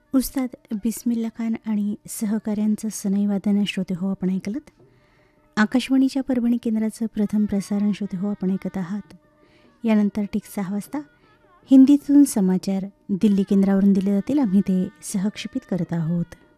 उस्ताद बिस्मिल्ला खान आणि सहकाऱ्यांचं सनई वादन श्रोते हो आपण ऐकलत. आकाशवाणीच्या परभणी केंद्राचं प्रथम प्रसारण श्रोते हो आपण ऐकत आहात. यानंतर ठीक 6 वाजता हिंदीतून समाचार दिल्ली केंद्रावरून दिले जातील. आम्ही ते सहक्षेपित करत आहोत.